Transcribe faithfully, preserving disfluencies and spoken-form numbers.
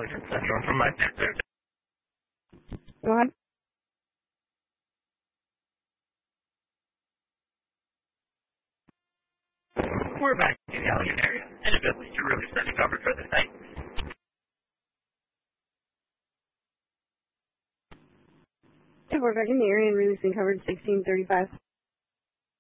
Intelligence Central from my sector. Go ahead. We're back in the Elliott area, and it feels like you're really setting cover for the night. Yeah, we're back in the area and releasing coverage sixteen thirty-five.